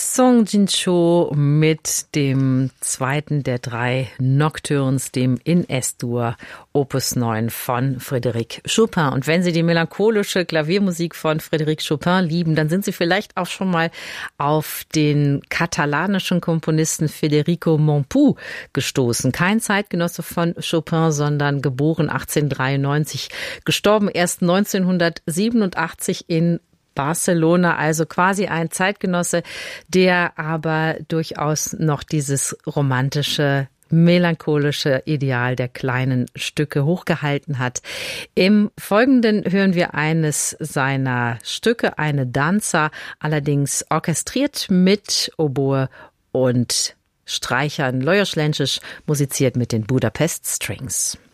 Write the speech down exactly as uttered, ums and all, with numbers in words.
Song Jin-cho mit dem zweiten der drei Nocturnes, dem in S-Dur Opus neun von Frédéric Chopin. Und wenn Sie die melancholische Klaviermusik von Frédéric Chopin lieben, dann sind Sie vielleicht auch schon mal auf den katalanischen Komponisten Federico Montpou gestoßen. Kein Zeitgenosse von Chopin, sondern geboren achtzehnhundertdreiundneunzig, gestorben erst neunzehnhundertsiebenundachtzig in Barcelona, also quasi ein Zeitgenosse, der aber durchaus noch dieses romantische, melancholische Ideal der kleinen Stücke hochgehalten hat. Im Folgenden hören wir eines seiner Stücke, eine Danza, allerdings orchestriert mit Oboe und Streichern. Lajos Lencsés musiziert mit den Budapest Strings.